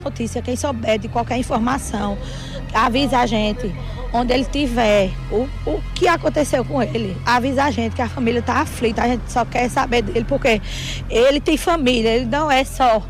Notícia, quem souber de qualquer informação, avisa a gente, onde ele estiver, o que aconteceu com ele, avisa a gente que a família está aflita, a gente só quer saber dele, porque ele tem família, ele não é só,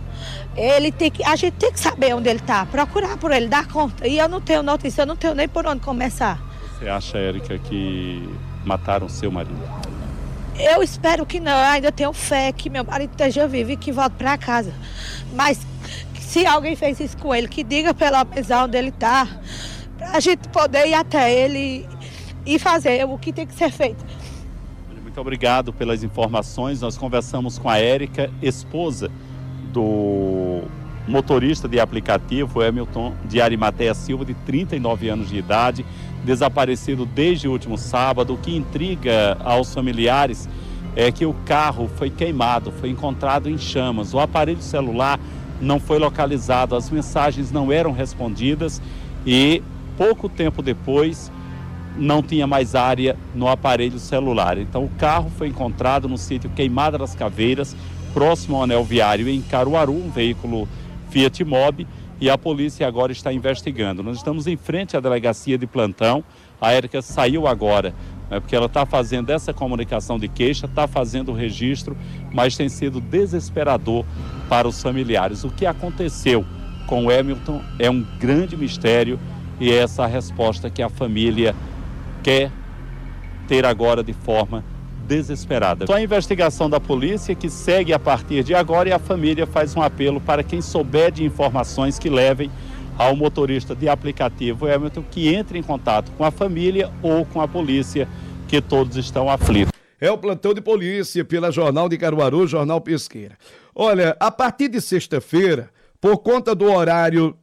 a gente tem que saber onde ele está, procurar por ele, dar conta, e eu não tenho notícia, eu não tenho nem por onde começar. Você acha, Érica, que mataram seu marido? Eu espero que não, eu ainda tenho fé que meu marido esteja vivo e que volte para casa, mas se alguém fez isso com ele, que diga pela prisão onde ele está, para a gente poder ir até ele e fazer o que tem que ser feito. Muito obrigado pelas informações. Nós conversamos com a Érica, esposa do motorista de aplicativo Hamilton de Arimateia Silva, de 39 anos de idade, desaparecido desde o último sábado. O que intriga aos familiares é que o carro foi queimado, foi encontrado em chamas. O aparelho celular não foi localizado, as mensagens não eram respondidas e pouco tempo depois não tinha mais área no aparelho celular. Então o carro foi encontrado no sítio Queimada das Caveiras, próximo ao anel viário em Caruaru, um veículo Fiat Mobi, e a polícia agora está investigando. Nós estamos em frente à delegacia de plantão. A Érica saiu agora, porque ela está fazendo essa comunicação de queixa, está fazendo o registro, mas tem sido desesperador para os familiares. O que aconteceu com o Hamilton é um grande mistério e é essa a resposta que a família quer ter agora de forma desesperada. Só a investigação da polícia que segue a partir de agora, e a família faz um apelo para quem souber de informações que levem ao motorista de aplicativo Hamilton que entre em contato com a família ou com a polícia, que todos estão aflitos. É o plantão de polícia pela Jornal de Caruaru, Jornal Pesqueira. Olha, a partir de sexta-feira, por conta do horário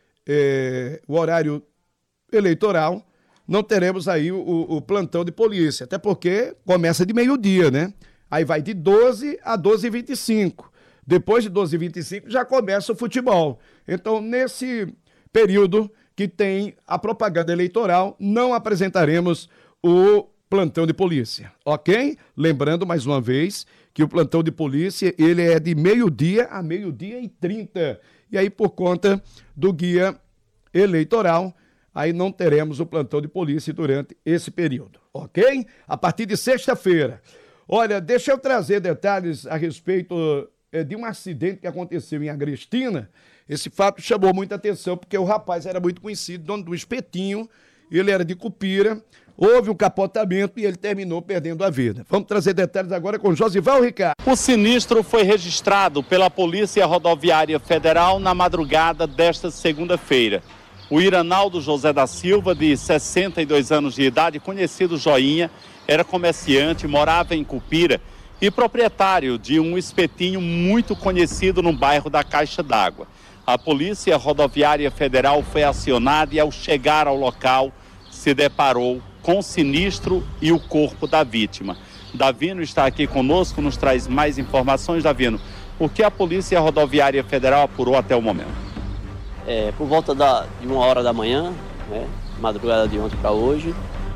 eleitoral, não teremos aí o plantão de polícia, até porque começa de meio-dia, né? Aí vai de 12 a 12h25. Depois de 12h25 já começa o futebol. Então, nesse período que tem a propaganda eleitoral, não apresentaremos o plantão de polícia, ok? Lembrando mais uma vez que o plantão de polícia, ele é de meio-dia a 12h30. E aí, por conta do guia eleitoral, aí não teremos o plantão de polícia durante esse período, ok? A partir de sexta-feira. Olha, deixa eu trazer detalhes a respeito de um acidente que aconteceu em Agrestina. Esse fato chamou muita atenção, porque o rapaz era muito conhecido, dono do espetinho, ele era de Cupira, houve um capotamento e ele terminou perdendo a vida. Vamos trazer detalhes agora com Josival Ricardo. O sinistro foi registrado pela Polícia Rodoviária Federal na madrugada desta segunda-feira. O Iranaldo José da Silva, de 62 anos de idade, conhecido Joinha, era comerciante, morava em Cupira e proprietário de um espetinho muito conhecido no bairro da Caixa d'Água. A Polícia Rodoviária Federal foi acionada e, ao chegar ao local, se deparou com o sinistro e o corpo da vítima. Davino está aqui conosco, nos traz mais informações. Davino, o que a Polícia Rodoviária Federal apurou até o momento? Por volta de 1h da manhã, né, madrugada de ontem para hoje,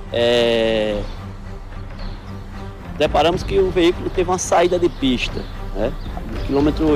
deparamos que o veículo teve uma saída de pista, né, no quilômetro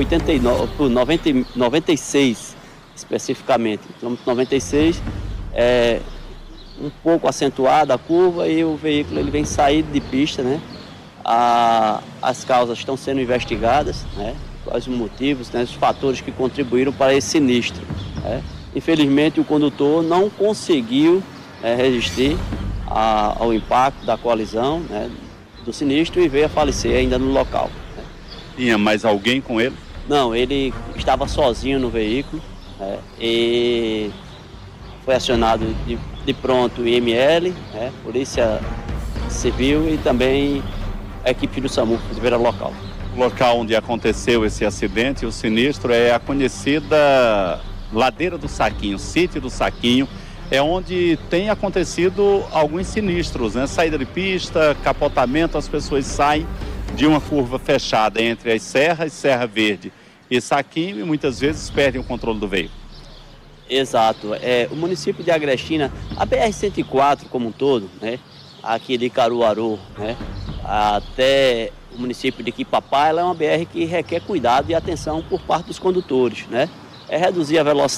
96 especificamente. Quilômetro 96 um pouco acentuada a curva e o veículo ele vem saído de pista, né? As causas estão sendo investigadas, né? Quais os motivos, né? Os fatores que contribuíram para esse sinistro. Né? Infelizmente o condutor não conseguiu resistir ao impacto da colisão, né? Do sinistro, e veio a falecer ainda no local. Né? Tinha mais alguém com ele? Não, ele estava sozinho no veículo, né? E foi acionado de pronto o IML, né? Polícia Civil e também a equipe do SAMU que estiveram no local. O local onde aconteceu esse acidente, o sinistro, é a conhecida Ladeira do Saquinho, Sítio do Saquinho, é onde tem acontecido alguns sinistros, né? Saída de pista, capotamento, as pessoas saem de uma curva fechada entre as serras, Serra Verde e Saquinho, e muitas vezes perdem o controle do veículo. Exato. O município de Agrestina, a BR-104 como um todo, né? Aqui de Caruaru, né? Até o município de Quipapá, ela é uma BR que requer cuidado e atenção por parte dos condutores, né? Reduzir a velocidade